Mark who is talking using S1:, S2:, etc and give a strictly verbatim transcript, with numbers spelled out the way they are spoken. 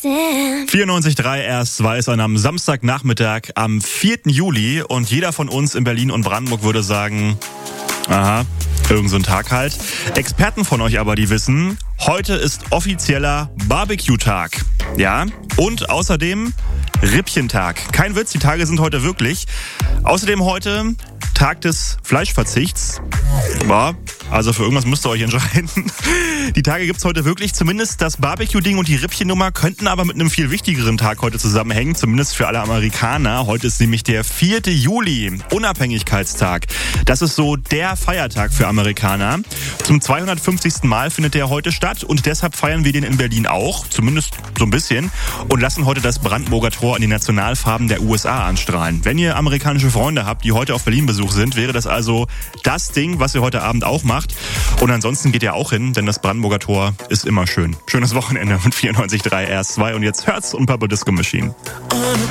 S1: vierundneunzig Komma drei R S zwei ist am Samstagnachmittag am vierten Juli und jeder von uns in Berlin und Brandenburg würde sagen, aha, irgend so ein Tag halt. Experten von euch aber, die wissen, heute ist offizieller Barbecue-Tag. Ja, und außerdem Rippchentag. Kein Witz, die Tage sind heute wirklich. Außerdem heute Tag des Fleischverzichts. Ja, also für irgendwas müsst ihr euch entscheiden. Die Tage gibt's heute wirklich. Zumindest das Barbecue-Ding und die Rippchennummer könnten aber mit einem viel wichtigeren Tag heute zusammenhängen. Zumindest für alle Amerikaner. Heute ist nämlich der vierte Juli, Unabhängigkeitstag. Das ist so der Feiertag für Amerikaner. Zum zweihundertfünfzigsten Mal findet der heute statt und deshalb feiern wir den in Berlin auch. Zumindest so ein bisschen. Und lassen heute das Brandenburger Tor in die Nationalfarben der U S A anstrahlen. Wenn ihr amerikanische Freunde habt, die heute auf Berlin-Besuch sind, wäre das also das Ding, was ihr heute Abend auch macht. Und ansonsten geht ihr auch hin, denn das Brandenburger Tor ist immer schön. Schönes Wochenende mit vierundneunzig Komma drei R S zwei und jetzt Herz und Purple Disco Machine.